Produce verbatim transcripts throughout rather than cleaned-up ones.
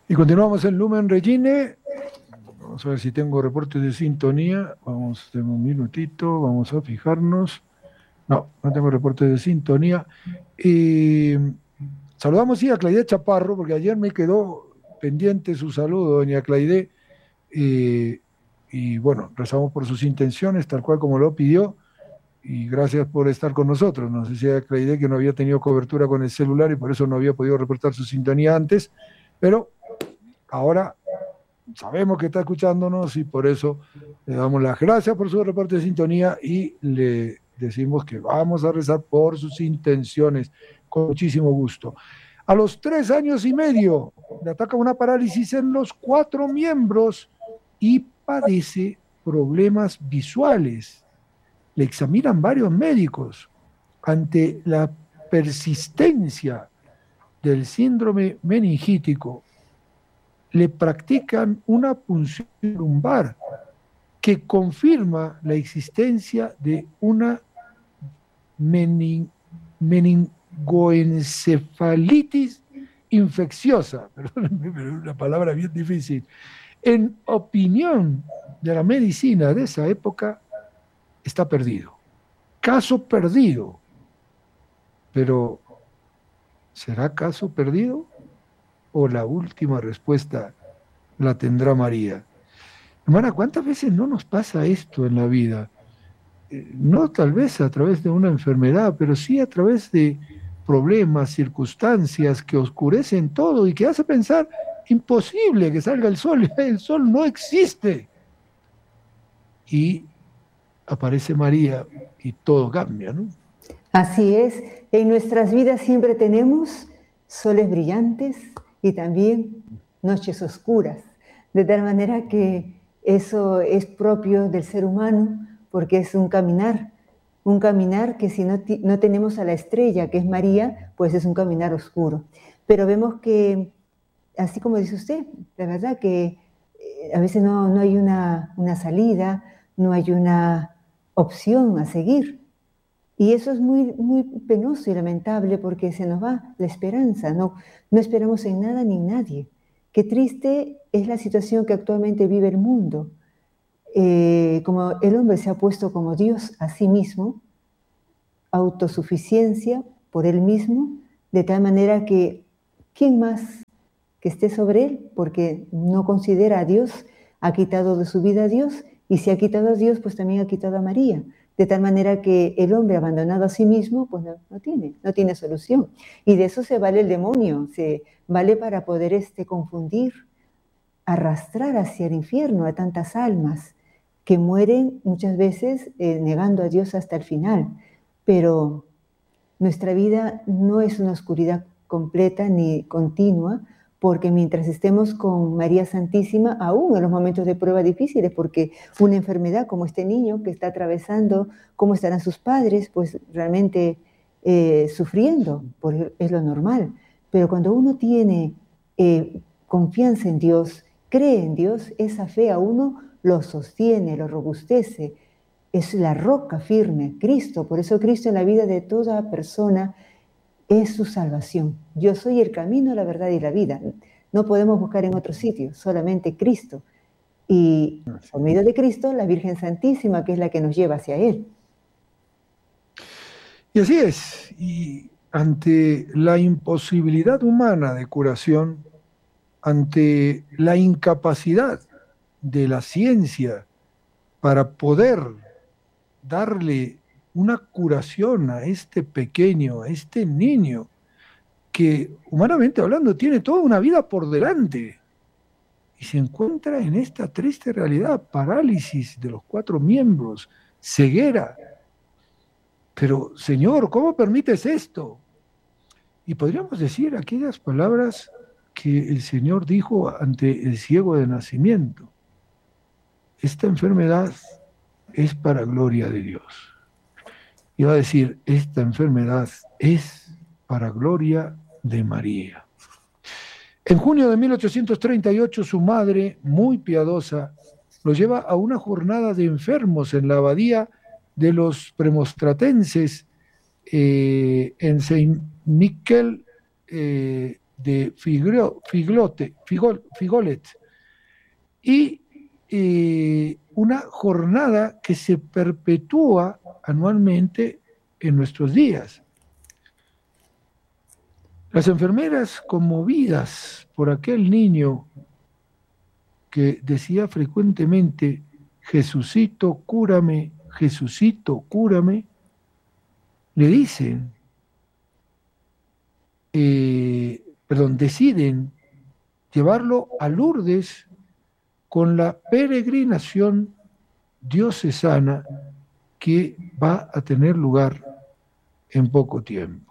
Y continuamos en Lumen Regine. Vamos a ver si tengo reportes de sintonía. Vamos, tengo un minutito, vamos a fijarnos. No, no tengo reportes de sintonía. Y saludamos sí a Claide Chaparro, porque ayer me quedó pendiente su saludo, doña Claide. Y, y bueno, rezamos por sus intenciones, tal cual como lo pidió. Y gracias por estar con nosotros. No sé si a Claide que no había tenido cobertura con el celular y por eso no había podido reportar su sintonía antes, pero ahora sabemos que está escuchándonos y por eso le damos las gracias por su reporte de sintonía y le decimos que vamos a rezar por sus intenciones con muchísimo gusto. A los tres años y medio le ataca una parálisis en los cuatro miembros y padece problemas visuales. Le examinan varios médicos ante la persistencia del síndrome meningítico. Le practican una punción lumbar que confirma la existencia de una mening meningoencefalitis infecciosa. Perdónenme, pero es una palabra bien difícil. En opinión de la medicina de esa época, está perdido. Caso perdido. Pero, ¿será caso perdido? ¿O la última respuesta la tendrá María? Hermana, ¿cuántas veces no nos pasa esto en la vida? Eh, no tal vez a través de una enfermedad, pero sí a través de problemas, circunstancias que oscurecen todo y que hace pensar imposible que salga el sol. El sol no existe. Y aparece María y todo cambia, ¿no? Así es. En nuestras vidas siempre tenemos soles brillantes y también noches oscuras, de tal manera que eso es propio del ser humano, porque es un caminar, un caminar que si no, no tenemos a la estrella, que es María, pues es un caminar oscuro. Pero vemos que, así como dice usted, la verdad que a veces no, no hay una, una salida, no hay una opción a seguir. Y eso es muy, muy penoso y lamentable porque se nos va la esperanza, no, no esperamos en nada ni en nadie. Qué triste es la situación que actualmente vive el mundo. Eh, como el hombre se ha puesto como Dios a sí mismo, autosuficiencia por él mismo, de tal manera que ¿quién más que esté sobre él? Porque no considera a Dios, ha quitado de su vida a Dios, y si ha quitado a Dios, pues también ha quitado a María. De tal manera que el hombre abandonado a sí mismo, pues no, no tiene, no tiene solución. Y de eso se vale el demonio, se vale para poder este, confundir, arrastrar hacia el infierno a tantas almas que mueren muchas veces eh, negando a Dios hasta el final. Pero nuestra vida no es una oscuridad completa ni continua, porque mientras estemos con María Santísima, aún en los momentos de prueba difíciles, porque una enfermedad como este niño que está atravesando, cómo estarán sus padres, pues realmente eh, sufriendo, porque es lo normal. Pero cuando uno tiene eh, confianza en Dios, cree en Dios, esa fe a uno lo sostiene, lo robustece, es la roca firme, Cristo. Por eso Cristo en la vida de toda persona es su salvación. Yo soy el camino, la verdad y la vida. No podemos buscar en otro sitio, solamente Cristo. Y por medio de Cristo, la Virgen Santísima, que es la que nos lleva hacia Él. Y así es. Y ante la imposibilidad humana de curación, ante la incapacidad de la ciencia para poder darle una curación a este pequeño, a este niño, que humanamente hablando tiene toda una vida por delante y se encuentra en esta triste realidad, parálisis de los cuatro miembros, ceguera. Pero, Señor, ¿cómo permites esto? Y podríamos decir aquellas palabras que el Señor dijo ante el ciego de nacimiento. Esta enfermedad es para gloria de Dios. Iba a decir, esta enfermedad es para gloria de María. En junio de mil ochocientos treinta y ocho, su madre, muy piadosa, lo lleva a una jornada de enfermos en la abadía de los premostratenses eh, en Saint-Michel, eh, de Figlo, Figlote, Figol, Figolet, y eh, una jornada que se perpetúa anualmente en nuestros días. Las enfermeras, conmovidas por aquel niño que decía frecuentemente, Jesucito, cúrame, Jesucito, cúrame, le dicen, eh, perdón, deciden llevarlo a Lourdes con la peregrinación diocesana que va a tener lugar en poco tiempo.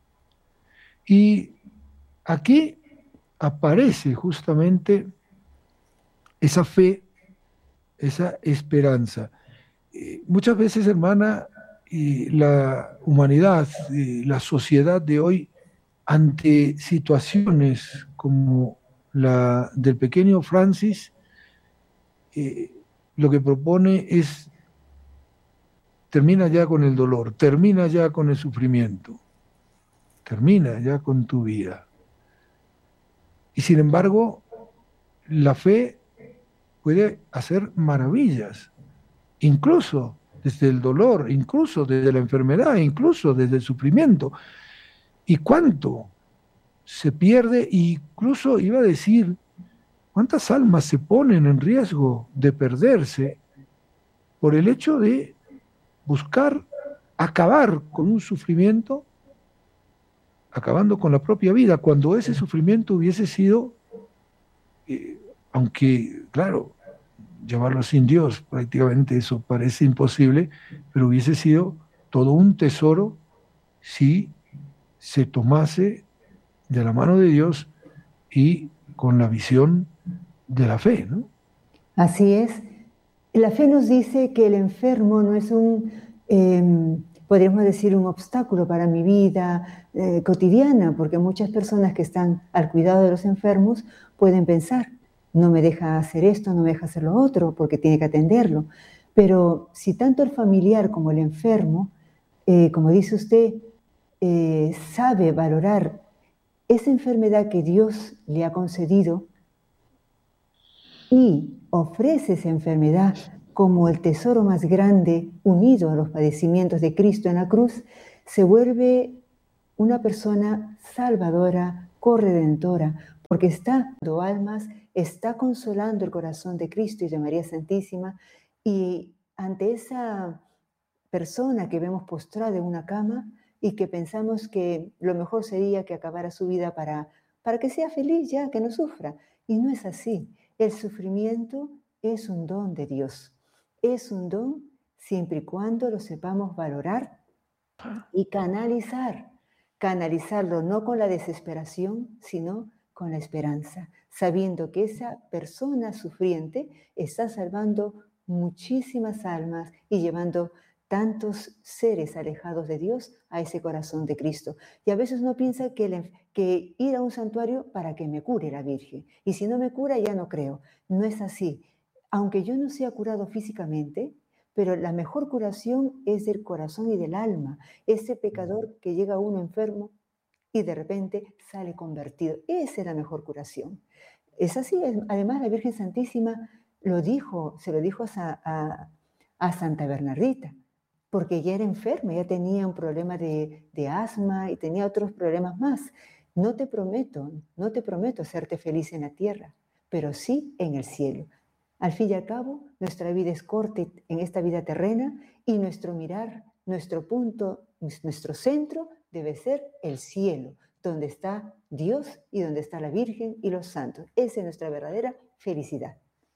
Y aquí aparece justamente esa fe, esa esperanza. Eh, muchas veces, hermana, eh, la humanidad, eh, la sociedad de hoy, ante situaciones como la del pequeño Francis, eh, lo que propone es termina ya con el dolor, termina ya con el sufrimiento, termina ya con tu vida. Y sin embargo, la fe puede hacer maravillas, incluso desde el dolor, incluso desde la enfermedad, incluso desde el sufrimiento. ¿Y cuánto se pierde? Incluso iba a decir, ¿cuántas almas se ponen en riesgo de perderse por el hecho de buscar acabar con un sufrimiento, acabando con la propia vida, cuando ese sufrimiento hubiese sido, eh, aunque, claro, llevarlo sin Dios, prácticamente eso parece imposible, pero hubiese sido todo un tesoro si se tomase de la mano de Dios y con la visión de la fe, ¿no? Así es. La fe nos dice que el enfermo no es un, eh, podríamos decir, un obstáculo para mi vida eh, cotidiana, porque muchas personas que están al cuidado de los enfermos pueden pensar, no me deja hacer esto, no me deja hacer lo otro, porque tiene que atenderlo. Pero si tanto el familiar como el enfermo, eh, como dice usted, eh, sabe valorar esa enfermedad que Dios le ha concedido y ofrece esa enfermedad como el tesoro más grande unido a los padecimientos de Cristo en la cruz, se vuelve una persona salvadora, corredentora, porque está dando almas, está consolando el corazón de Cristo y de María Santísima, y ante esa persona que vemos postrada en una cama y que pensamos que lo mejor sería que acabara su vida para, para que sea feliz ya, que no sufra, y no es así. El sufrimiento es un don de Dios. Es un don siempre y cuando lo sepamos valorar y canalizar. Canalizarlo no con la desesperación, sino con la esperanza, sabiendo que esa persona sufriente está salvando muchísimas almas y llevando tantos seres alejados de Dios a ese corazón de Cristo. Y a veces uno piensa que, le, que ir a un santuario para que me cure la Virgen. Y si no me cura, ya no creo. No es así. Aunque yo no sea curado físicamente, pero la mejor curación es del corazón y del alma. Ese pecador que llega a uno enfermo y de repente sale convertido. Esa es la mejor curación. Es así. Además, la Virgen Santísima lo dijo, se lo dijo a, a, a Santa Bernardita, porque ella era enferma, ella tenía un problema de, de asma y tenía otros problemas más. No te prometo, no te prometo hacerte feliz en la tierra, pero sí en el cielo. Al fin y al cabo, nuestra vida es corta en esta vida terrena y nuestro mirar, nuestro punto, nuestro centro debe ser el cielo, donde está Dios y donde está la Virgen y los santos. Esa es nuestra verdadera felicidad.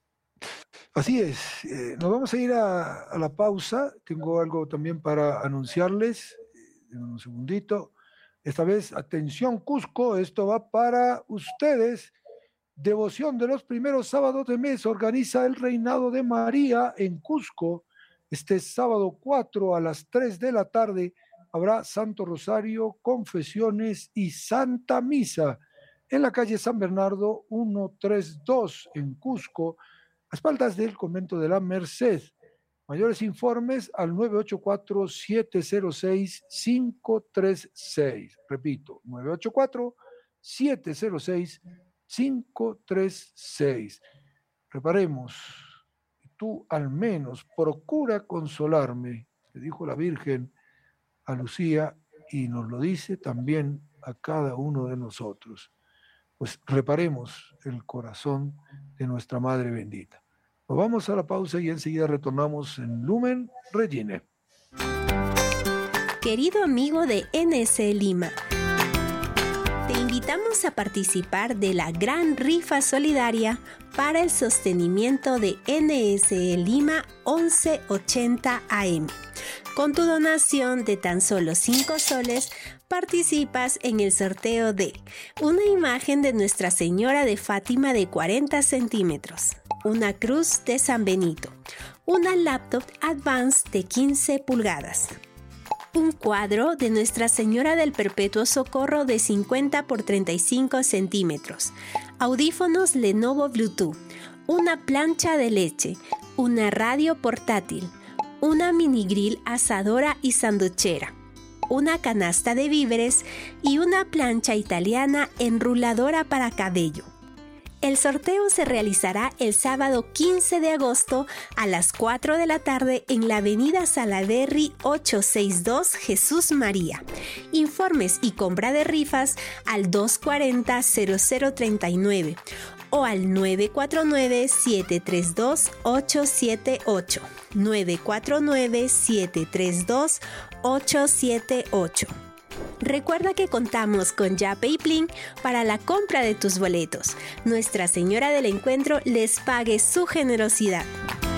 Así es. Eh, nos vamos a ir a, a la pausa. Tengo algo también para anunciarles. Eh, un segundito. Esta vez, atención Cusco, esto va para ustedes. Devoción de los primeros sábados de mes organiza el Reinado de María en Cusco. Este sábado cuatro a las tres de la tarde habrá Santo Rosario, confesiones y Santa Misa en la calle San Bernardo ciento treinta y dos en Cusco, a espaldas del convento de la Merced. Mayores informes al nueve ocho cuatro, siete cero seis, cinco tres seis. Repito, nueve ocho cuatro, siete cero seis, cinco tres seis. Reparemos, tú al menos procura consolarme, le dijo la Virgen a Lucía, y nos lo dice también a cada uno de nosotros. Pues reparemos el corazón de nuestra Madre bendita. Nos vamos a la pausa y enseguida retornamos en Lumen Regine. Querido amigo de N S E Lima, te invitamos a participar de la gran rifa solidaria para el sostenimiento de N S E Lima once ochenta A M. Con tu donación de tan solo cinco soles, participas en el sorteo de una imagen de Nuestra Señora de Fátima de cuarenta centímetros, una cruz de San Benito, una laptop Advance de quince pulgadas, un cuadro de Nuestra Señora del Perpetuo Socorro de cincuenta por treinta y cinco centímetros, audífonos Lenovo Bluetooth, una plancha de leche, una radio portátil, una mini grill asadora y sanduchera, una canasta de víveres y una plancha italiana enruladora para cabello. El sorteo se realizará el sábado quince de agosto a las cuatro de la tarde en la avenida Salaverry ochocientos sesenta y dos Jesús María. Informes y compra de rifas al dos cuatro cero, cero cero tres nueve o al nueve cuatro nueve, siete tres dos, ocho siete ocho. nueve cuatro nueve, siete tres dos, ocho siete ocho. Recuerda que contamos con Yape y Plin para la compra de tus boletos. Nuestra Señora del Encuentro les pague su generosidad.